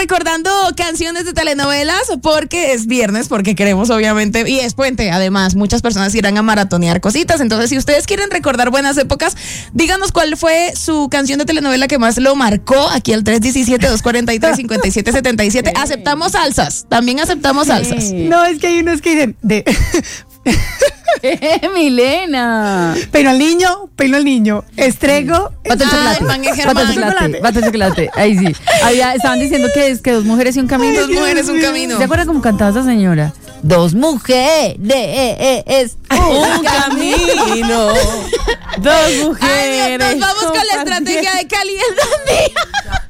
recordando canciones de telenovelas porque es viernes, porque queremos obviamente, y es puente, además, muchas personas irán a maratonear cositas. Entonces, si ustedes quieren recordar buenas épocas, díganos cuál fue su canción de telenovela que más lo marcó, aquí al 317-243-5777. Aceptamos salsas, también aceptamos salsas. No, es que hay unos que dicen Milena. peino al niño, estrego, Bate el chocolate. Bate el chocolate. Ahí sí. Estaban diciendo que es que dos mujeres y un camino. Dos mujeres, un camino. ¿Se acuerdan cómo cantaba esa señora? Dos mujeres, un camino. Dos mujeres. Ay, Dios, nos vamos con la estrategia de Cali el Dandy.